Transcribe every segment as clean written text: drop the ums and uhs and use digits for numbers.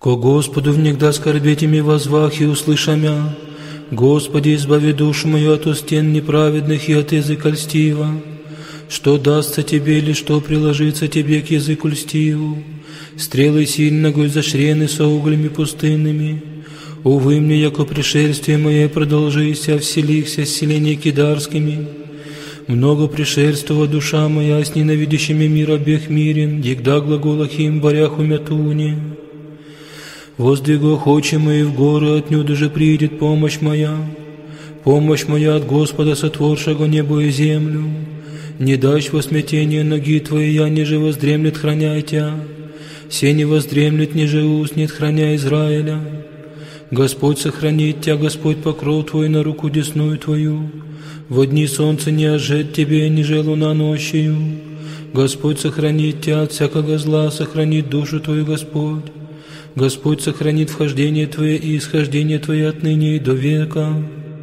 Ко Господу внегда скорбетями возвах и услыша мя, Господи, избави душу мою от стен неправедных и от языка льстива. Что дастся Тебе или что приложится Тебе к языку льстиву? Стрелы сильно зашрены со углями пустынными. Увы мне, яко пришествие мое продолжися, вселихся с селения кидарскими. Много пришельства душа моя с ненавидящими мир обех мирен, егда глаголах им борях умятуне. Воздвигох очи мои в горы, отнюдь же придет помощь моя от Господа, сотворшего небо и землю. Не дашь во смятение ноги Твои, я ниже воздремлет, храняй Тя. Се не воздремлет, ниже уснет, храня Израиля. Господь сохранит Тя, Господь покров Твой на руку десную Твою. Во дни солнца не ожет Тебе, ниже луна ночью. Господь сохранит Тя от всякого зла, сохранит душу Твою Господь. Господь сохранит вхождение Твое и исхождение Твое отныне и до века.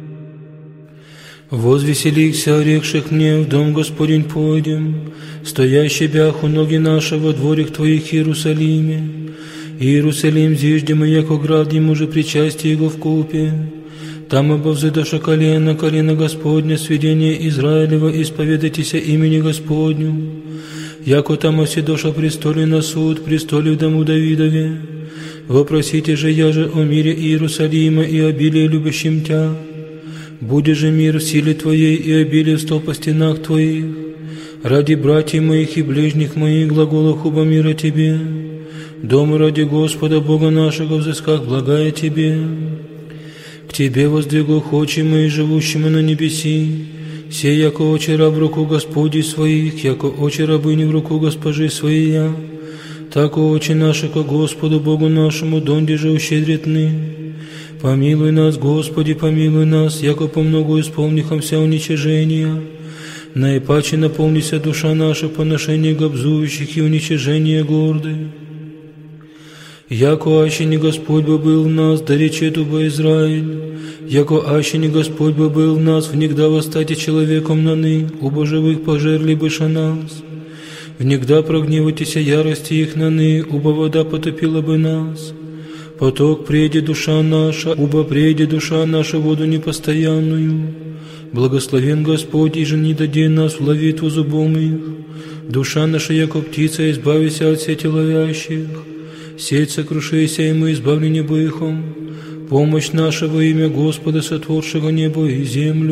Возвеселихся, орекших мне, в дом Господень пойдем, стоящий бях у ноги нашего дворик Твоих Иерусалиме. Иерусалим зиждем, и яко град ему же причастие его вкупе. Там обовзыдоша колено Господня, сведение Израилева, исповедайтеся имени Господню. Яко там оседоша престоле на суд, престоле в дому Давидове. Вопросите же я же о мире Иерусалима и обилии любящим Тя. Буде же мир в силе Твоей и обилие в стопа стенах Твоих. Ради братьев моих и ближних моих глаголах оба мира Тебе. Дом ради Господа Бога нашего взысках благая Тебе. К Тебе воздвигох очи мои, живущими на небеси. Сей, яко очи раб в руку Господи своих, яко очи рабыни в руку госпожи своей. Так очи наши ко Господу Богу нашему, донде же ущедретны. Помилуй нас, Господи, помилуй нас, яко по много исполнихомся уничижения. Наипаче наполнися душа наша поношение гобзующих и уничижение горды. Яко аще не Господь бы был в нас, да речет уба Израиль. Яко аще не Господь бы был в нас, внегда восстати человеком наны, уба живых пожерли быша нас. Внегда прогневайтеся ярости их наны, уба вода потопила бы нас. Поток прейде душа наша, уба прейде душа наша воду непостоянную. Благословен Господь, и же не даде нас в ловитву зубом их. Душа наша, яко птица, избавися от сети ловящих. Сеть сокрушися, и мы избавлены быхом. Помощь наша во имя Господа, сотворшего небо и землю.